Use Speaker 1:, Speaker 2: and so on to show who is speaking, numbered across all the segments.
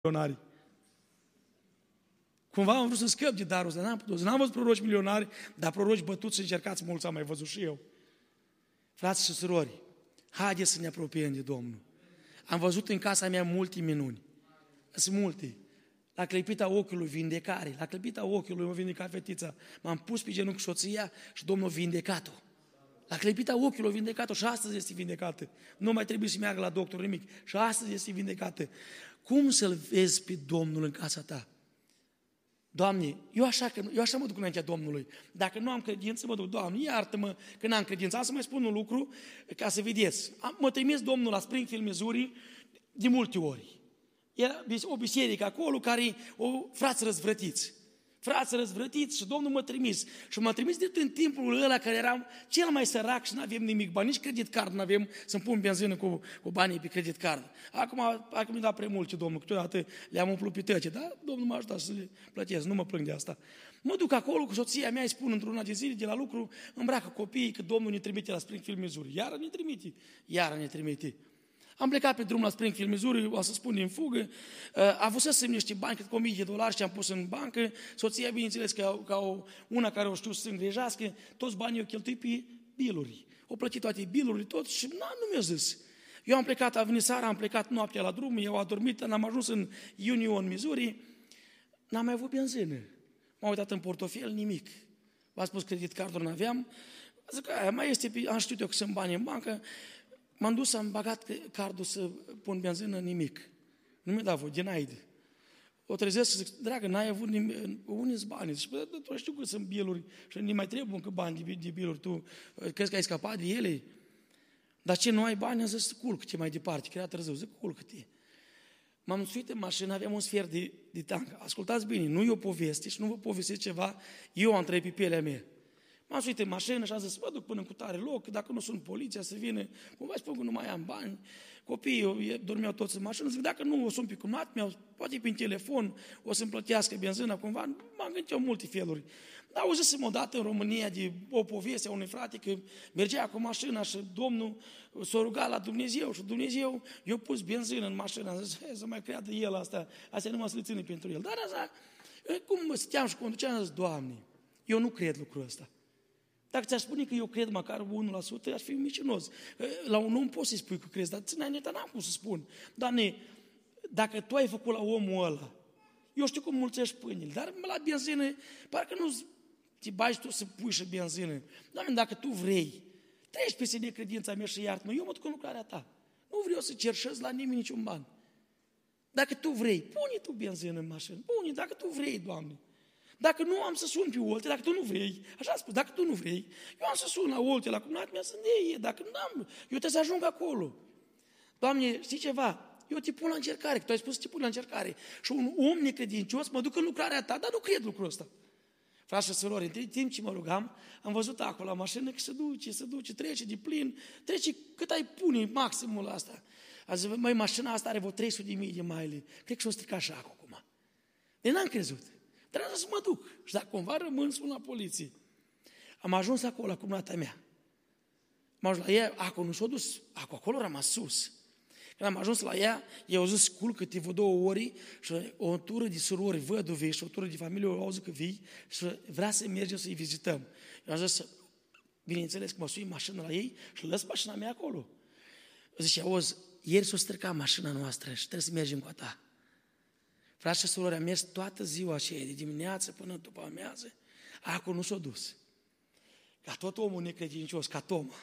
Speaker 1: milionari. Cumva am vrut să scăp de darul ăsta, n-am putut. N-am văzut proroci milionari, dar proroci bătuți și încercați mulți am mai văzut și eu. Frați și surori, haideți să ne apropiem de Domnul. Am văzut în casa mea multe minuni. Sunt multe. La clăpita ochiului vindecare, la clăpita ochiului m-a vindecat fetița. M-am pus pe genunchi soția și Domnul a vindecat-o. La clăpita ochiului a vindecat-o și astăzi este vindecată. Nu mai trebuie să meargă la doctor nimic. Și astăzi este vindecată. Cum să-L vezi pe Domnul în casa ta? Doamne, eu așa mă duc înaintea Domnului. Dacă nu am credință, mă duc, Doamne, iartă-mă că n-am credință. Am să mai spun un lucru ca să vedeți. Mă trimis Domnul la Springfield, Missouri, de multe ori. Era o biserică acolo care o frați răzvrătiți. Frați răzvrătiți și Domnul m-a trimis. Și m-a trimis de în timpul ăla care eram cel mai sărac și nu avem nimic bani, nici credit card nu avem să-mi pun benzină cu banii pe credit card. Acum mi-a dat prea mult, Domnul, câteodată le-am umplut pe tăce, dar Domnul m-a ajutat să le plătesc, nu mă plâng de asta. Mă duc acolo cu soția mea, îi spun într-una de zile de la lucru, îmbracă copiii că Domnul ne trimite la Springfield, Missouri. Iară ne trimite. Am plecat pe drum la Springfield, Missouri, o să spun din fugă, avusesem niște bani, cred că $1000 și am pus în bancă, soția, bineînțeles, ca una care o știu să îngrijească, toți banii o cheltui pe biluri. O plătit toate bilurile, tot și nu mi-a zis. Eu am plecat, a venit seara, am plecat noaptea la drum, eu am dormit, am ajuns în Union, Missouri, n-am mai avut benzină. M-am uitat în portofel, nimic. V-am spus, credit cardul n-aveam, zic, mai este, am știut eu că sunt bani în bancă. M-am dus, am bagat cardul să pun benzină, nimic. Nu mi-a dat voi, denied. O trezesc și zic, dragă, n-ai avut unii bani. Zic, tu știu că sunt biluri și nu mai trebuie încă bani de biluri. Tu crezi că ai scăpat de ele? Dar ce, nu ai bani? Am zis, culcă-te mai departe, că era târziu. Zic, culcă-te. M-am suit în mașină, aveam un sfert de tank. Ascultați bine, nu e o poveste și nu vă povestesc ceva, eu am trăit pe pielea mea. M-am suit în mașină și am zis, mă duc până în cutare loc, dacă nu sunt poliția să vină, cumva spun că nu mai am bani. Copiii dormeau toți în mașină, zic, dacă nu o sun pe cumnat meu, poate prin telefon, o să-mi plătească benzina, cumva, m-am gândit eu multe feluri. Dar auzisem odată în România de o poveste a unui frate că mergea cu mașina și Domnul s-a rugat la Dumnezeu și Dumnezeu i-a pus benzină în mașină. Am zis, să mai creadă el asta nu să le ține pentru el. Dar așa, cum stăteam și conduceam, am zis, Doamne, eu nu cred lucrul ăsta. Dacă ți-aș spune că eu cred măcar 1%, aș fi micinos. La un om poți să-i spui că crezi, dar înainte n-am cum să spun. Doamne, dacă Tu ai făcut la omul ăla, eu știu cum mulțești pâinile, dar la benzină, parcă nu te bagi tu să pui și benzină. Doamne, dacă Tu vrei, treci peste necredința mea și iartă-mă, eu mă duc în lucrarea Ta. Nu vreau să cerșez la nimeni niciun ban. Dacă Tu vrei, pune Tu benzină în mașină, pune, dacă Tu vrei, Doamne. Dacă nu am să sun pe Olte, dacă Tu nu vrei, așa spus, dacă Tu nu vrei, eu am să sun la Olte, la cumnat mea să ne dacă nu am, eu trebuie să ajung acolo. Doamne, știi ceva? Eu te pun la încercare, că Tu ai spus să te pun la încercare. Și un om necredincios mă duc în lucrarea Ta, dar nu cred lucrul ăsta. Frați și surori, în timp ce mă rugam, am văzut acolo la mașină că se duce, trece de plin, trece cât ai pune maximul asta. A zis, măi, mașina asta are vreo 300.000 de mile, cred că și-o stricat și acum. Deci n-am crezut. Trebuie să mă duc. Și dacă cumva rămân, sun la poliție. Am ajuns acolo, la cumnata mea. Am ajuns la ea, acolo nu s-a dus. Acolo a rămas sus. Când am ajuns la ea, eu au zis, culcă-te vă 2 ori și o tură de surori văduve și o tură de familie au zis că vii și vrea să mergem să-i vizităm. Eu am zis, bineînțeles că mă sui mașina la ei și lăs mașina mea acolo. Zice, auzi, ieri s-a stricat mașina noastră și trebuie să mergem cu a ta. Frați și surori, am mers toată ziua aceea, de dimineață până după amiază, acolo nu s-a dus. Ca tot omul necredincios, ca Toma.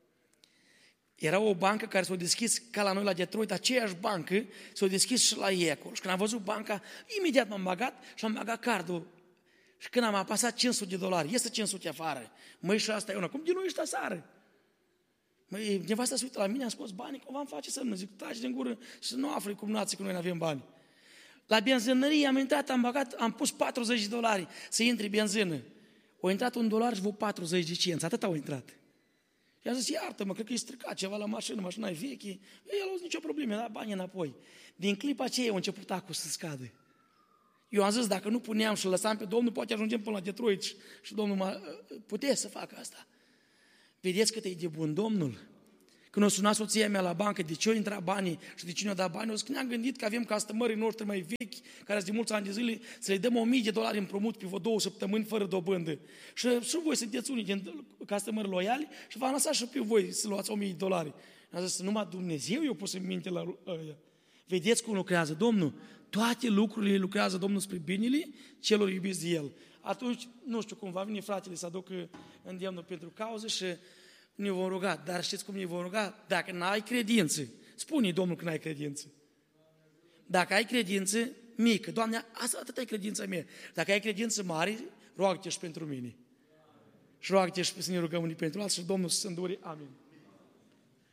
Speaker 1: Era o bancă care s-a deschis ca la noi la Detroit, aceeași bancă s-a deschis și la ei acolo. Și când am văzut banca, imediat m-am bagat și am bagat cardul. Și când am apasat $500, iese 500 afară. Măi, și asta e una, cum din nou ești asară? Măi, nevasta se uită la mine, am scos banii, cum v-am face să nu zic, taci din gură și să nu afli cum nații că noi nu avem bani. La benzinărie am intrat, am bagat, am pus $40 să intre benzină. O intrat $1 și vreo 40 de cenți, atât au intrat. I-am zis, iartă-mă, cred că e stricat ceva la mașină, mașina e veche. El a zis, nicio problemă, i-a dat banii înapoi. Din clipa aceea a început acul să scadă. Eu am zis, dacă nu puneam și lăsam pe Domnul, poate ajungem până la Detroit și Domnul putea să facă asta. Vedeți cât e de bun Domnul? Când o suna soția mea la bancă, de ce au intrat banii și de cine au dat banii, o zic, ne-am gândit că avem customeri noștri mai vechi, care sunt de mulți ani de zile, să le dăm $1.000 împrumut pe vreo 2 săptămâni fără dobândă. Și voi sunteți unii din customeri loiali și v-am lăsat și pe voi să luați $1.000. Am zis, numai Dumnezeu eu pus în minte la ăia. Vedeți cum lucrează Domnul? Toate lucrurile lucrează Domnul spre binele celor iubiți de El. Atunci, nu știu cum va veni fratele să aducă îndemnul pentru cauză și ne vom ruga. Dar știți cum ne vom ruga? Dacă n-ai credință, spune Domnul că n-ai credință. Dacă ai credință mică, Doamne, atâta e credința mea. Dacă ai credință mare, roagă-te și pentru mine. Și roagă-te și să ne rugăm unii pentru alții și Domnul să se îndure. Amin.